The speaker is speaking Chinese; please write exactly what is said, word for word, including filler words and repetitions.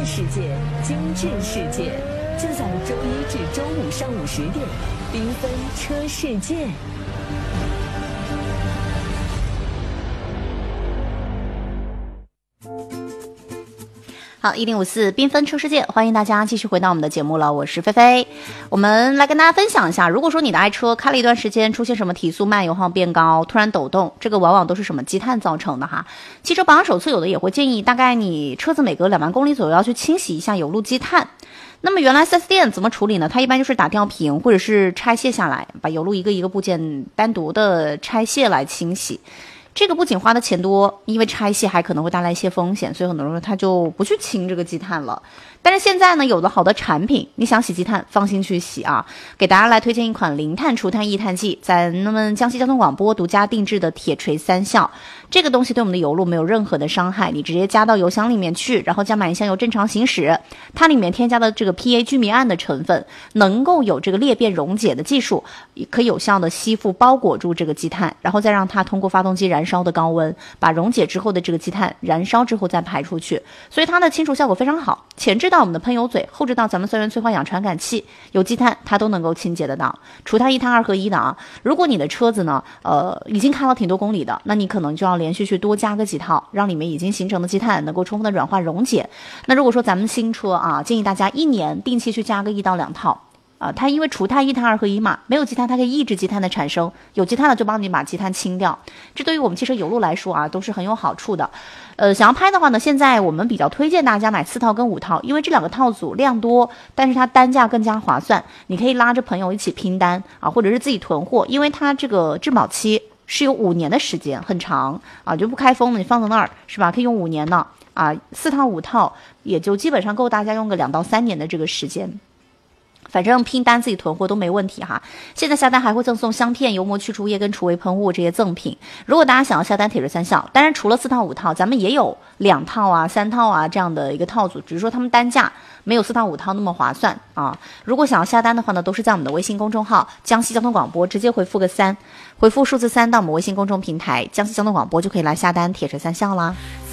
世界，精致世界，就在周一至周五上午十点，缤纷车世界。 好，一零五四缤纷车世界，欢迎大家继续回到我们的节目了，我是菲菲。我们来跟大家分享一下，如果说你的爱车开了一段时间，出现什么提速慢、油耗变高、突然抖动，这个往往都是什么积碳造成的哈。汽车保养手册有的也会建议，大概你车子每隔两万公里左右要去清洗一下有路积碳。那么原来 四 S 店怎么处理呢？它一般就是打吊瓶或者是拆卸下来，把油路一个一个部件单独的拆卸来清洗。这个不仅花的钱多，因为拆卸还可能会带来一些风险，所以很多人他就不去清这个积碳了。但是现在呢，有了好的产品，你想洗积碳，放心去洗啊！给大家来推荐一款零碳除碳液碳剂，咱们江西交通广播独家定制的铁锤三效。这个东西对我们的油路没有任何的伤害，你直接加到油箱里面去，然后加满一箱油正常行驶。它里面添加的这个 P A 聚醚胺的成分，能够有这个裂变溶解的技术，可以有效的吸附包裹住这个积碳，然后再让它通过发动机燃烧的高温，把溶解之后的这个积碳燃烧之后再排出去，所以它的清除效果非常好。前置到我们的喷油嘴，后置到咱们酸源催化氧传感器，有积碳它都能够清洁得到。除碳一碳二合一的啊，如果你的车子呢，呃，已经开了挺多公里的，那你可能就要连续去多加个几套，让里面已经形成的积碳能够充分的软化溶解。那如果说咱们新车啊，建议大家一年定期去加个一到两套。啊，它因为除碳一碳二合一嘛，没有积碳它可以抑制积碳的产生，有积碳了就帮你把积碳清掉，这对于我们汽车油路来说啊都是很有好处的。呃，想要拍的话呢，现在我们比较推荐大家买四套跟五套，因为这两个套组量多，但是它单价更加划算，你可以拉着朋友一起拼单啊，或者是自己囤货，因为它这个质保期是有五年的时间，很长啊，就不开封了，你放在那儿是吧？可以用五年呢啊，四套五套也就基本上够大家用个两到三年的这个时间。反正拼单自己囤货都没问题哈。现在下单还会赠送香片、油膜去除液跟除味喷雾这些赠品。如果大家想要下单铁锤三效，当然除了四套五套，咱们也有两套啊、三套啊这样的一个套组，只是说他们单价没有四套五套那么划算啊。如果想要下单的话呢，都是在我们的微信公众号江西交通广播直接回复个三，回复数字三到我们微信公众平台江西交通广播就可以来下单铁锤三效啦。